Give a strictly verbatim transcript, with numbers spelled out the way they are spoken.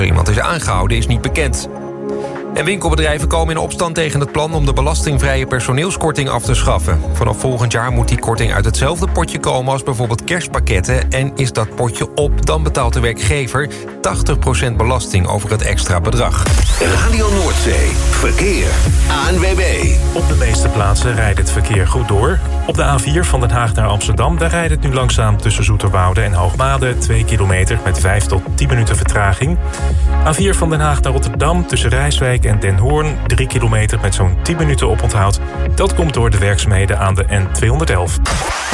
Iemand is aangehouden, is niet bekend. En winkelbedrijven komen in opstand tegen het plan om de belastingvrije personeelskorting af te schaffen. Vanaf volgend jaar moet die korting uit hetzelfde potje komen als bijvoorbeeld kerstpakketten. En is dat potje op, dan betaalt de werkgever tachtig procent belasting over het extra bedrag. Radio Noordzee, verkeer, A N W B. Op de meeste plaatsen rijdt het verkeer goed door. Op de A vier van Den Haag naar Amsterdam, daar rijdt het nu langzaam tussen Zoeterwoude en Hoogmade. twee kilometer met vijf tot tien minuten vertraging. A vier van Den Haag naar Rotterdam tussen Rijswijk en Den Hoorn. drie kilometer met zo'n tien minuten oponthoud. Dat komt door de werkzaamheden aan de N tweehonderdelf.